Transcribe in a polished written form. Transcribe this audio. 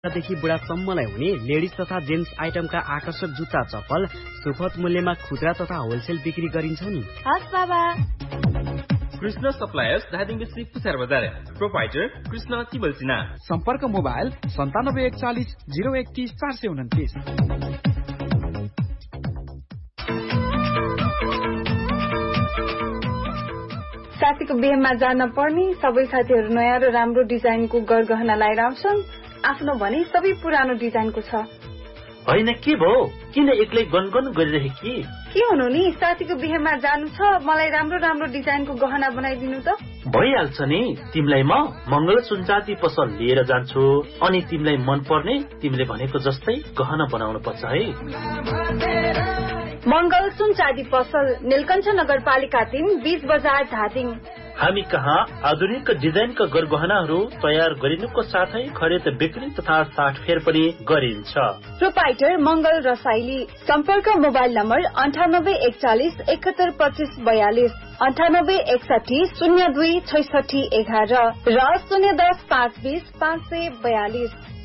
देखि बुढासम्मलाई हुने लेडिज तथा जेन्ट्स आइटमका आकर्षक जुत्ता चप्पल सुपथ मूल्यमा खुद्रा तथा होलसेल बिक्री गरिन्छ नि। हस् बाबा। कृष्ण सप्लायर्स धादिङबेसी पुसार बजार प्रोपाइटर कृष्ण तिबलसिना। सम्पर्क मोबाइल 9741 031 429। साथीको बिहेमा जान पर्ने सबै साथीहरू नयाँ र राम्रो डिजाइनको गरगहना लाएर आउँछन्। आफ्नो भने सबै पुरानो डिजाइनको छ। होइन के भो किन एक्लै गनगन गरिरहेकी? के हुनु नि साथीको बिहेमा जानु छ, मलाई राम्रो राम्रो डिजाइनको गहना बनाइदिनु त। भइहाल्छ नि, तिमीलाई म मंगल सुनचाँदी पसल लिएर जान्छु अनि तिमीलाई मन पर्ने तिमीले भनेको जस्तै गहना बनाउनु पर्छ है। मंगल सुनचाँदी पसल नीलकण्ठ नगरपालिका 3 20 बजार धादिङ। हामी कहाँ आधुनिक डिजाइनका गरगहनाहरू तयार गरिनुको साथै खरिद बिक्री तथा साटफेर पनि गरिन्छ। प्रोपाइटर मंगल रसाइली। सम्पर्क मोबाइल नम्बर 9841 7125 42 9861 02 66 11 र 010 520 542।